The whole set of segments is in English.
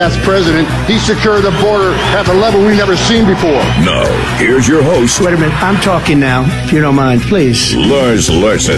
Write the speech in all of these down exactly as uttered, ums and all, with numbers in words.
As president, he secured the border at the level we've never seen before. Now, here's your host. Wait a minute, I'm talking now, if you don't mind, please. Lars Larson.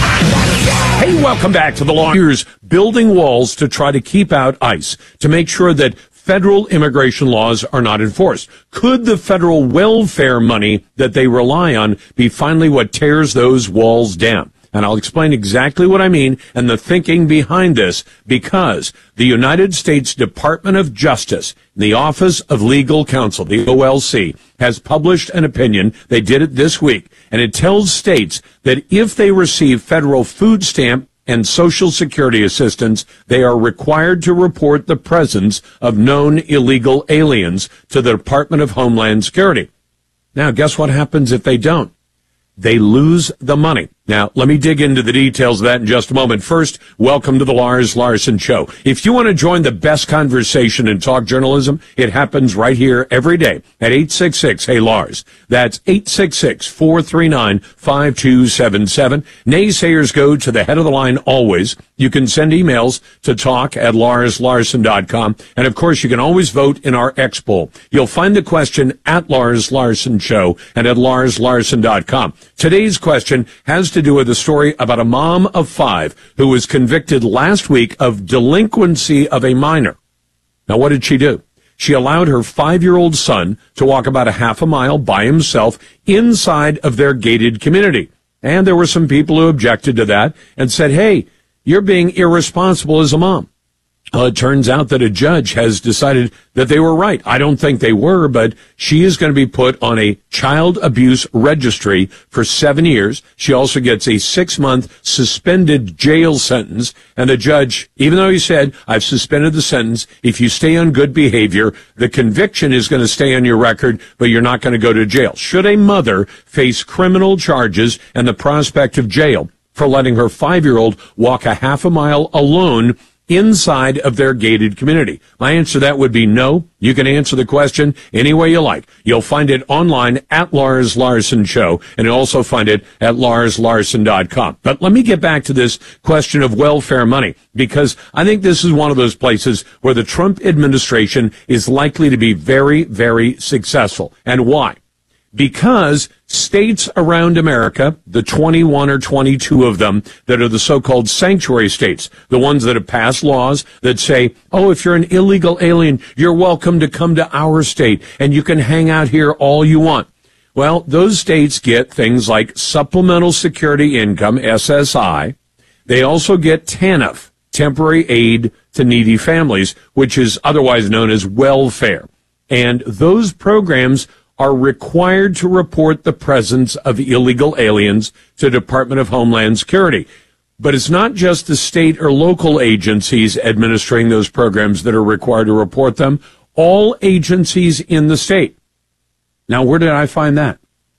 Hey, welcome back to the Law. Here's building walls to try to keep out ICE, to make sure that federal immigration laws are not enforced. Could the federal welfare money that they rely on be finally what tears those walls down? And I'll explain exactly what I mean and the thinking behind this, because the United States Department of Justice, the Office of Legal Counsel, the O L C, has published an opinion. They did it this week, and it tells states that if they receive federal food stamp and Social Security assistance, they are required to report the presence of known illegal aliens to the Department of Homeland Security. Now, guess what happens if they don't? They lose the money. Now, let me dig into the details of that in just a moment. First, welcome to the Lars Larson Show. If you want to join the best conversation in talk journalism, it happens right here every day at eight six six, hey Lars. That's eight six six, four three nine, five two seven seven. Naysayers go to the head of the line always. You can send emails to talk at lars larson dot com. And, of course, you can always vote in our X poll. You'll find the question at Lars Larson Show and at lars larson dot com. Today's question has to do with a story about a mom of five who was convicted last week of delinquency of a minor. Now, what did she do? She allowed her five-year-old son to walk about a half a mile by himself inside of their gated community. And there were some people who objected to that and said, hey, you're being irresponsible as a mom. Uh, it turns out that a judge has decided that they were right. I don't think they were, but she is going to be put on a child abuse registry for seven years. She also gets a six-month suspended jail sentence. And the judge, even though he said, I've suspended the sentence, if you stay on good behavior, the conviction is going to stay on your record, but you're not going to go to jail. Should a mother face criminal charges and the prospect of jail for letting her five-year-old walk a half a mile alone inside of their gated community? My answer to that would be no. You can answer the question any way you like. You'll find it online at Lars Larson Show, and you'll also find it at lars larson dot com. But let me get back to this question of welfare money, because I think this is one of those places where the Trump administration is likely to be very, very successful. And why? Because states around America, the twenty-one or twenty-two of them that are the so-called sanctuary states, the ones that have passed laws that say, oh, if you're an illegal alien, you're welcome to come to our state and you can hang out here all you want. Well, those states get things like supplemental security income, S S I. They also get TANF, temporary aid to needy families, which is otherwise known as welfare. And those programs are required to report the presence of illegal aliens to Department of Homeland Security. But it's not just the state or local agencies administering those programs that are required to report them. All agencies in the state. Now, where did I find that?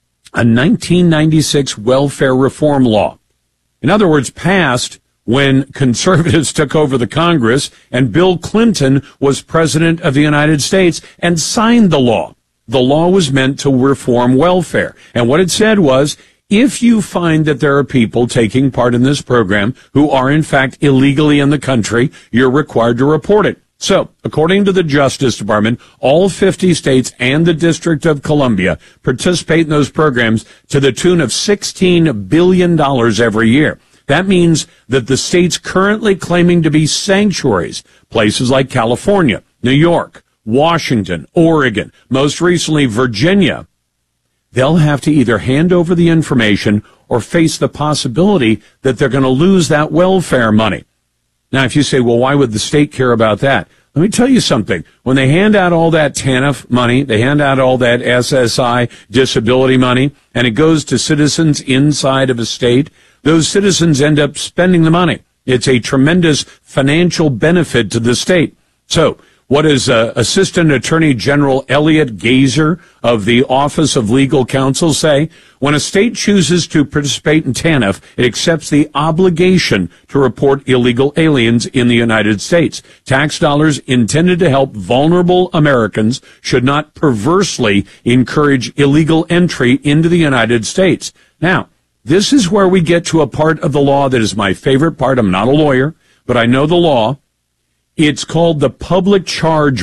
A nineteen ninety-six welfare reform law. In other words, passed when conservatives took over the Congress and Bill Clinton was president of the United States and signed the law. The law was meant to reform welfare. And what it said was, if you find that there are people taking part in this program who are in fact illegally in the country, you're required to report it. So, according to the Justice Department, all fifty states and the District of Columbia participate in those programs to the tune of sixteen billion dollars every year. That means that the states currently claiming to be sanctuaries, places like California, New York, Washington, Oregon, most recently Virginia, they'll have to either hand over the information or face the possibility that they're going to lose that welfare money. Now, if you say, well, why would the state care about that? Let me tell you something. When they hand out all that TANF money, they hand out all that S S I disability money, and it goes to citizens inside of a state, those citizens end up spending the money. It's a tremendous financial benefit to the state. So, what does uh, Assistant Attorney General Elliot Gazer of the Office of Legal Counsel say? When a state chooses to participate in TANF, it accepts the obligation to report illegal aliens in the United States. Tax dollars intended to help vulnerable Americans should not perversely encourage illegal entry into the United States. Now, this is where we get to a part of the law that is my favorite part. I'm not a lawyer, but I know the law. It's called the Public Charge